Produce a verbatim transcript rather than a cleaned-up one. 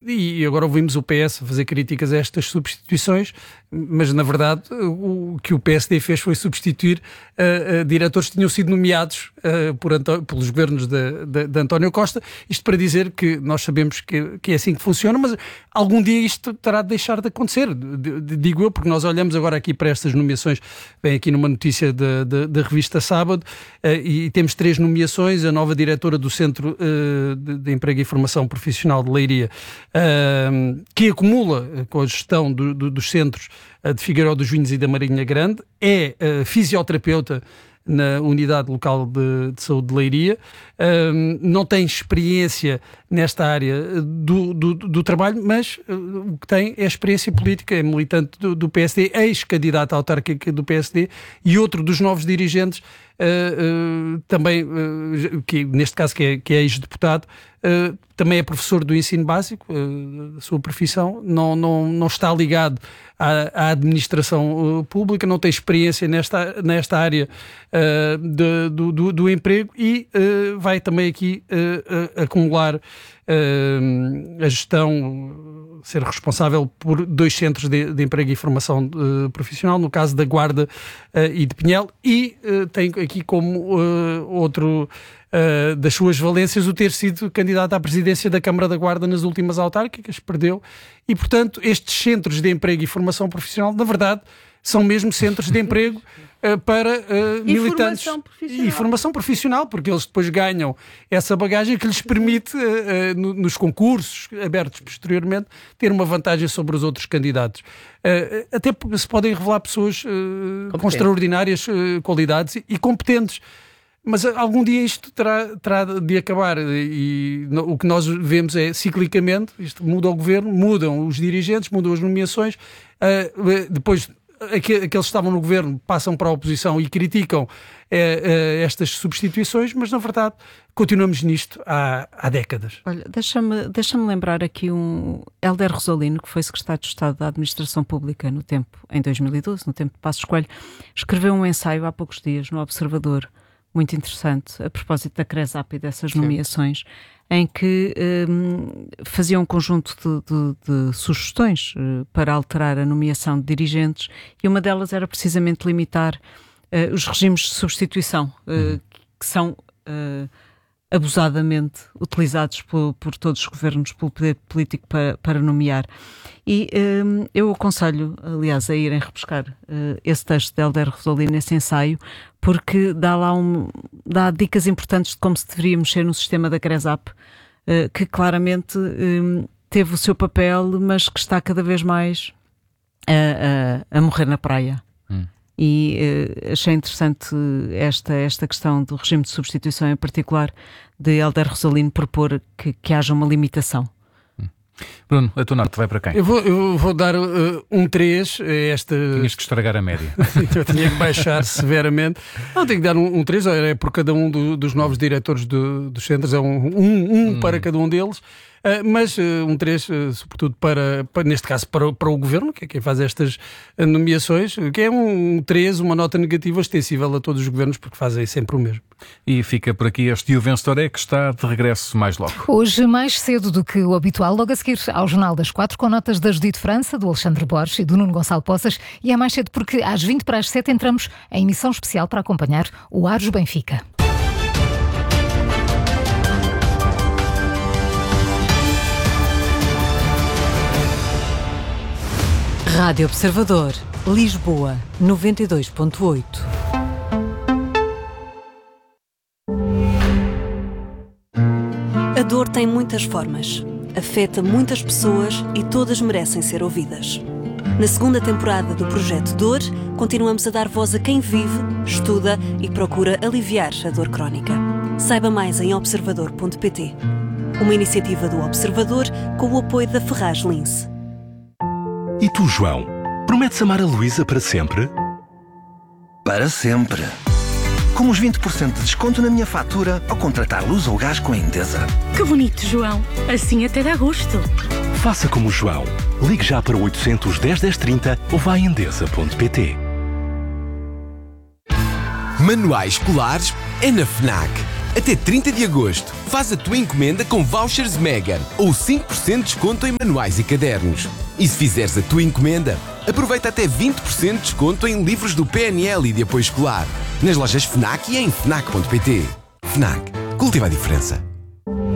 e agora ouvimos o P S fazer críticas a estas substituições, mas na verdade o que o P S D fez foi substituir uh, uh, diretores que tinham sido nomeados uh, por Antó- pelos governos de, de, de António Costa. Isto para dizer que nós sabemos que, que é assim que funciona, mas algum dia isto terá de deixar de acontecer, de, de, digo eu, porque nós olhamos agora aqui para estas nomeações, vem aqui numa notícia da revista Sábado, uh, e temos três nomeações: a nova diretora do Centro uh, de, de Emprego e Formação Profissional de Leiria, uh, que acumula com a gestão do, do, dos centros de Figueiró dos Vinhos e da Marinha Grande, é uh, fisioterapeuta na Unidade Local de, de Saúde de Leiria, uh, não tem experiência nesta área do, do, do trabalho, mas uh, o que tem é experiência política, é militante do, do P S D, ex-candidato autárquico do P S D, e outro dos novos dirigentes, uh, uh, também, uh, que, neste caso que é, que é ex-deputado, uh, também é professor do ensino básico, uh, a sua profissão, não, não, não está ligado à, à administração uh, pública, não tem experiência nesta, nesta área uh, de, do, do, do emprego, e uh, vai também aqui uh, uh, acumular uh, a gestão, ser responsável por dois centros de, de emprego e formação uh, profissional, no caso da Guarda uh, e de Pinhel, e uh, tem aqui como uh, outro uh, das suas valências o ter sido candidato à presidência da Câmara da Guarda nas últimas autárquicas, perdeu, e portanto estes centros de emprego e formação profissional, na verdade, são mesmo centros de emprego uh, para uh, militantes e formação profissional, porque eles depois ganham essa bagagem que lhes permite, uh, uh, no, nos concursos abertos posteriormente, ter uma vantagem sobre os outros candidatos. Uh, até se podem revelar pessoas uh, com extraordinárias uh, qualidades e, e competentes. Mas algum dia isto terá, terá de acabar, e o que nós vemos é, ciclicamente, isto muda o governo, mudam os dirigentes, mudam as nomeações, uh, depois aqueles que estavam no governo passam para a oposição e criticam uh, uh, estas substituições, mas na verdade continuamos nisto há, há décadas. Olha, deixa-me, deixa-me lembrar aqui um Hélder Rosalino, que foi secretário de Estado da Administração Pública no tempo, em dois mil e doze, no tempo de Passos Coelho, escreveu um ensaio há poucos dias no Observador, muito interessante, a propósito da CRESAP e dessas nomeações, em que um, fazia um conjunto de, de, de sugestões uh, para alterar a nomeação de dirigentes, e uma delas era precisamente limitar uh, os regimes de substituição, uh, uhum. que são uh, abusadamente utilizados por, por todos os governos, pelo poder político para, para nomear. E um, eu aconselho, aliás, a irem rebuscar uh, esse texto de Hélder Rosalino, nesse ensaio, porque dá lá um, dá dicas importantes de como se deveria mexer no sistema da CRESAP, uh, que claramente um, teve o seu papel, mas que está cada vez mais a, a, a morrer na praia. Hum. E uh, achei interessante esta, esta questão do regime de substituição, em particular de Hélder Rosalino, propor que, que haja uma limitação. Bruno, a tua nota vai para quem? Eu vou, eu vou dar uh, um três a esta... Tinhas que estragar a média. Eu tinha que baixar severamente. Não, tenho que dar um, um três, é por cada um do, dos novos diretores do, dos centros, é um, um, um hum. para cada um deles. Uh, mas uh, um três, uh, sobretudo para, para, neste caso, para, para o Governo, que é quem faz estas uh, nomeações, que é um três, uma nota negativa extensível a todos os governos, porque fazem sempre o mesmo. E fica por aqui este E o Vencedor é, que está de regresso mais logo. Hoje, mais cedo do que o habitual, logo a seguir ao Jornal das Quatro, com notas da Judite França, do Alexandre Borges e do Nuno Gonçalo Poças, e é mais cedo porque às vinte para as sete entramos em emissão especial para acompanhar o Aros Benfica. Rádio Observador, Lisboa, noventa e dois ponto oito. A dor tem muitas formas, afeta muitas pessoas e todas merecem ser ouvidas. Na segunda temporada do Projeto Dor, continuamos a dar voz a quem vive, estuda e procura aliviar a dor crónica. Saiba mais em observador ponto pt. Uma iniciativa do Observador com o apoio da Ferraz Lince. E tu, João, prometes amar a Luísa para sempre? Para sempre. Com os vinte por cento de desconto na minha fatura ao contratar luz ou gás com a Endesa. Que bonito, João. Assim até dá gosto. Faça como o João. Ligue já para o oitocentos, dez, dez, trinta ou vá a endesa ponto pt. Manuais escolares é na FNAC. Até Até trinta de agosto, faz a tua encomenda com vouchers Mega ou cinco por cento de desconto em manuais e cadernos. E se fizeres a tua encomenda, aproveita até vinte por cento de desconto em livros do P N L e de apoio escolar. Nas lojas FNAC e em fnac ponto pt. FNAC. Cultiva a diferença.